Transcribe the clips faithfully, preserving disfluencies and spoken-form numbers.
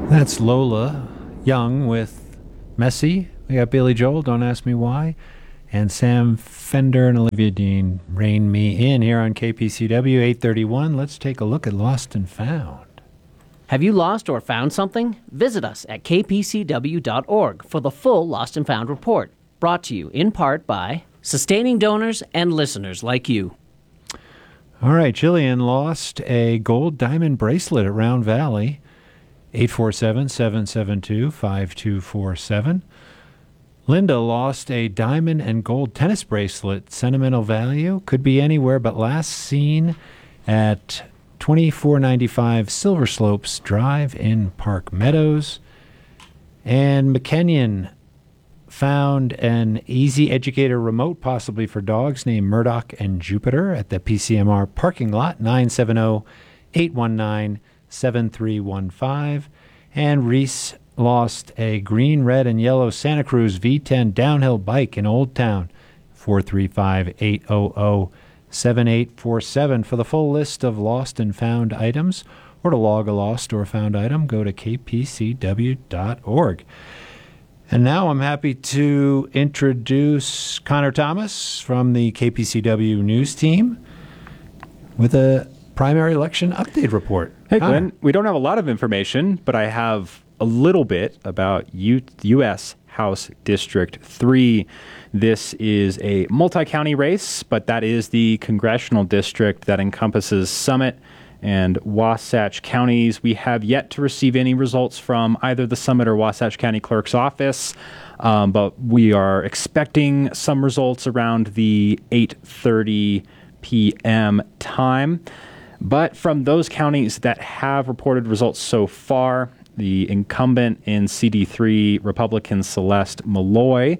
That's Lola Young with Messy. We got Billy Joel, Don't Ask Me Why. And Sam Fender and Olivia Dean, Rein Me In here on K P C W eight thirty-one. Let's take a look at Lost and Found. Have you lost or found something? Visit us at k p c w dot org for the full Lost and Found report. Brought to you in part by sustaining donors and listeners like you. All right, Jillian lost a gold diamond bracelet at Round Valley. eight four seven, seven seven two, five two four seven. Linda lost a diamond and gold tennis bracelet. Sentimental value could be anywhere, but last seen at twenty-four ninety-five Silver Slopes Drive in Park Meadows. And McKenyon found an Easy Educator remote, possibly for dogs, named Murdoch and Jupiter at the P C M R parking lot, nine seven zero, eight one nine, seven three one five. And Reese lost a green, red, and yellow Santa Cruz V ten downhill bike in Old Town, four three five, eight zero zero, seven eight four seven. For the full list of lost and found items, or to log a lost or found item, go to k p c w dot org. And now I'm happy to introduce Connor Thomas from the K P C W news team with a primary election update report. Hey, Connor. Glenn, we don't have a lot of information, but I have a little bit about U- U.S. House District three. This is a multi-county race, but that is the congressional district that encompasses Summit and Wasatch counties. We have yet to receive any results from either the Summit or Wasatch County Clerk's office, um, but we are expecting some results around the eight thirty p.m. time. But from those counties that have reported results so far, the incumbent in C D three, Republican Celeste Malloy,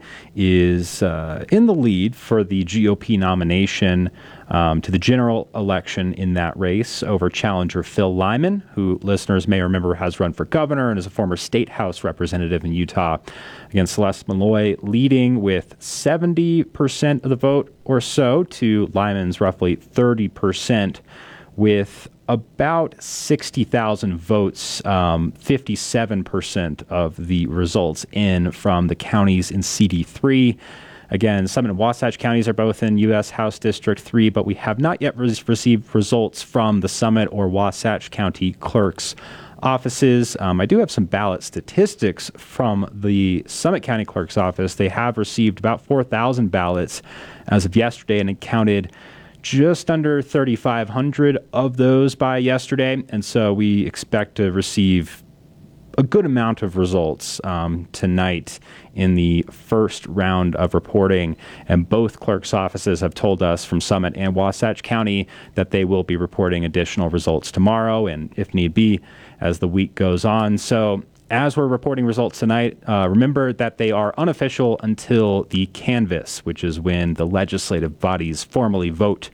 is uh, in the lead for the G O P nomination um, to the general election in that race over challenger Phil Lyman, who listeners may remember has run for governor and is a former state house representative in Utah. Again, Celeste Malloy leading with seventy percent of the vote or so to Lyman's roughly thirty percent, with about sixty thousand votes, um, fifty-seven percent of the results in from the counties in C D three. Again, Summit and Wasatch counties are both in U S House District three, but we have not yet re- received results from the Summit or Wasatch County clerk's offices. Um, I do have some ballot statistics from the Summit County Clerk's office. They have received about four thousand ballots as of yesterday, and it counted just under thirty-five hundred of those by yesterday. And so we expect to receive a good amount of results um, tonight in the first round of reporting. And both clerk's offices have told us from Summit and Wasatch County that they will be reporting additional results tomorrow and, if need be, as the week goes on. So as we're reporting results tonight, uh, remember that they are unofficial until the canvass, which is when the legislative bodies formally vote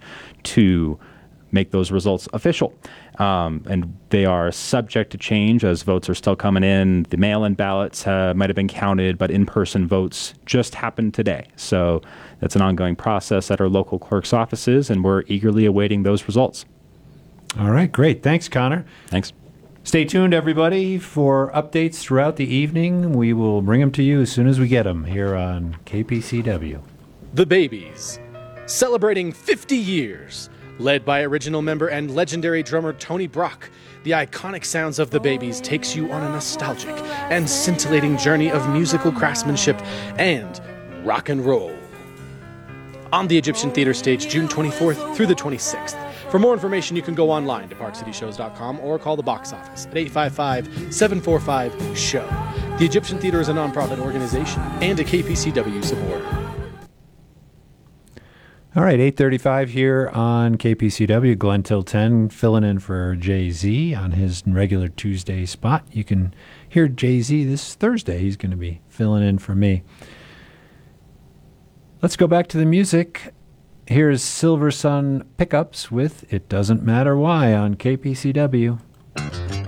to make those results official. Um, and they are subject to change as votes are still coming in. The mail-in ballots uh, might have been counted, but in-person votes just happened today. So that's an ongoing process at our local clerk's offices, and we're eagerly awaiting those results. All right, great. Thanks, Connor. Thanks. Stay tuned, everybody, for updates throughout the evening. We will bring them to you as soon as we get them here on K P C W. The Babies, celebrating fifty years. Led by original member and legendary drummer Tony Brock, the iconic sounds of The Babies takes you on a nostalgic and scintillating journey of musical craftsmanship and rock and roll. On the Egyptian Theater stage, June twenty-fourth through the twenty-sixth. For more information, you can go online to park city shows dot com or call the box office at eight five five, seven four five, S H O W. The Egyptian Theater is a nonprofit organization and a K P C W supporter. All right, eight thirty-five here on K P C W. Glenn Tilton filling in for Jay-Z on his regular Tuesday spot. You can hear Jay-Z this Thursday. He's going to be filling in for me. Let's go back to the music. Here's Silver Sun Pickups with It Doesn't Matter Why on K P C W.